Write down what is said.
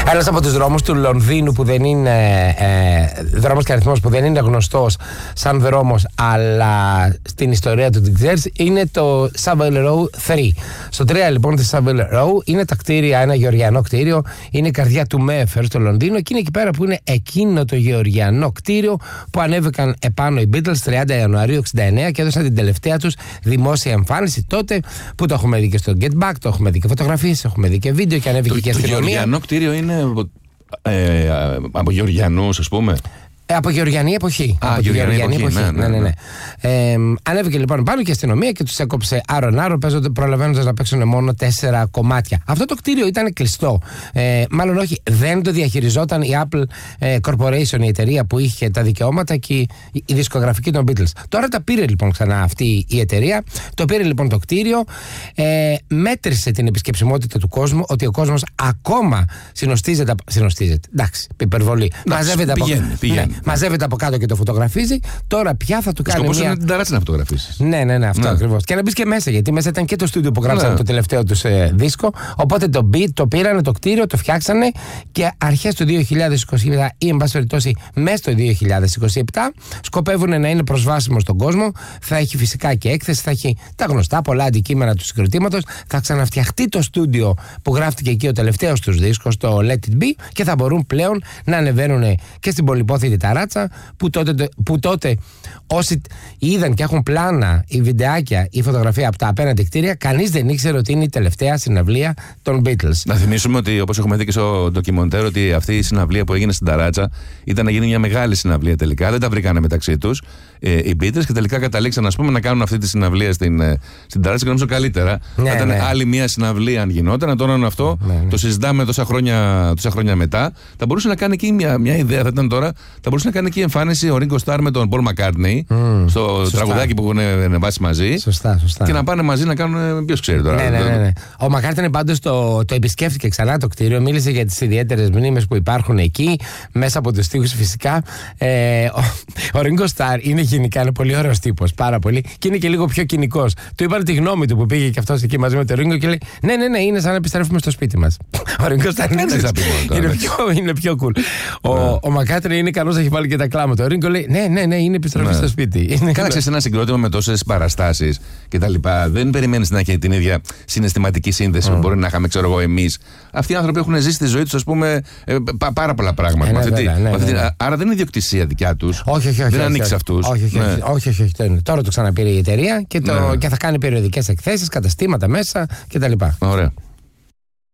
Ένας από τους δρόμους του Λονδίνου που δεν είναι δρόμος και αριθμός που δεν είναι γνωστός σαν δρόμος, αλλά στην ιστορία του την ξέρεις, είναι το Savile Row 3. Στο 3 λοιπόν της Savile Row είναι τα κτίρια, ένα γεωργιανό κτίριο, είναι η καρδιά του Mayfair στο Λονδίνο και είναι εκεί πέρα που είναι εκείνο το γεωργιανό κτίριο που ανέβηκαν επάνω οι Beatles 30 Ιανουαρίου 69 και έδωσαν την τελευταία τους δημόσια εμφάνιση τότε, που το έχουμε δει και στο Get Back, το έχουμε δει και φωτογραφίες, έχουμε δει και βίντεο και ανέβηκε και αστυνομία. Το γεωργιανό κτίριο είναι από Γεωργιανούς, ας πούμε. Από γεωργιανή εποχή. Γεωργιανή εποχή. Ναι. Ανέβηκε λοιπόν πάνω και η αστυνομία και τους έκοψε άρον-άρον, προλαβαίνοντας να παίξουν μόνο 4 κομμάτια. Αυτό το κτίριο ήταν κλειστό. Μάλλον όχι, δεν το διαχειριζόταν η Apple Corporation, η εταιρεία που είχε τα δικαιώματα και η δισκογραφική των Beatles. Τώρα τα πήρε λοιπόν ξανά αυτή η εταιρεία. Το πήρε λοιπόν το κτίριο, μέτρησε την επισκεψιμότητα του κόσμου, ότι ο κόσμος ακόμα συνοστίζεται. Εντάξει, υπερβολή. Μαζεύεται από κάτω και το φωτογραφίζει. Τώρα πια θα του κάνει. Σκοπός είναι την ταράτσα να φωτογραφίσεις. Ναι, αυτό ακριβώς. Και να μπει και μέσα, γιατί μέσα ήταν και το στούντιο που γράψανε το τελευταίο τους δίσκο. Οπότε το πήρανε το κτίριο, το φτιάξανε και αρχές του 2027 ή εν πάση περιπτώσει μέσα στο 2027 σκοπεύουν να είναι προσβάσιμο στον κόσμο. Θα έχει φυσικά και έκθεση, θα έχει τα γνωστά πολλά αντικείμενα του συγκροτήματος. Θα ξαναφτιαχτεί το στούντιο που γράφτηκε εκεί ο τελευταίος τους δίσκος, το Let It Be, και θα μπορούν πλέον να ανεβαίνουν και στην πολυπόθητη ταράτσα που τότε όσοι είδαν και έχουν πλάνα ή βιντεάκια ή φωτογραφία από τα απέναντι κτίρια, κανείς δεν ήξερε ότι είναι η τελευταία συναυλία των Beatles. Να θυμίσουμε ότι, όπως έχουμε δει και στο ντοκιμοντέρ, ότι αυτή η συναυλία που έγινε στην ταράτσα ήταν να γίνει μια μεγάλη συναυλία τελικά. Δεν τα βρήκανε μεταξύ τους οι Beatles και τελικά καταλήξαν να κάνουν αυτή τη συναυλία στην ταράτσα και νομίζω καλύτερα. Θα ήταν άλλη μια συναυλία αν γινόταν. Τώρα αυτό το συζητάμε τόσα χρόνια μετά. Θα μπορούσε να κάνει εκεί μια ιδέα, θα ήταν τώρα. Θα μπορούσε να κάνει εκεί εμφάνιση ο Ringo Starr με τον Paul McCartney στο τραγουδάκι που έχουν ανεβάσει μαζί. Σωστά. Και να πάνε μαζί να κάνουν. Ποιος ξέρει τώρα. Ναι. Ο McCartney πάντως το επισκέφθηκε ξανά το κτίριο, μίλησε για τις ιδιαίτερες μνήμες που υπάρχουν εκεί, μέσα από τους στίχους φυσικά. Ο Ringo Starr είναι γενικά ένα πολύ ωραίος τύπος, πάρα πολύ, και είναι και λίγο πιο κοινικός. Του είπαν τη γνώμη του που πήγε και αυτός εκεί μαζί με τον Ringo και λέει: Ναι, είναι σαν να επιστρέφουμε στο σπίτι μας. Ο Ringo Starr είναι πιο cool. Ο McCartney είναι ικανός να έχει βάλει και τα κλάματα. Ο Ringo λέει: Ναι, είναι επιστροφή στο σπίτι. Καλά, ξέρεις, ένα συγκρότημα με τόσες παραστάσεις κτλ. Δεν περιμένεις να έχει την ίδια συναισθηματική σύνδεση που μπορεί να είχαμε, ξέρω εγώ, εμείς. Αυτοί οι άνθρωποι έχουν ζήσει τη ζωή τους, ας πούμε, πάρα πολλά πράγματα. Άρα δεν είναι ιδιοκτησία δικιά τους. Όχι. Δεν ανήκει σε αυτούς. Όχι. Τώρα το ξαναπήρε η εταιρεία και θα κάνει περιοδικές εκθέσεις, καταστήματα μέσα κτλ. Ωραία.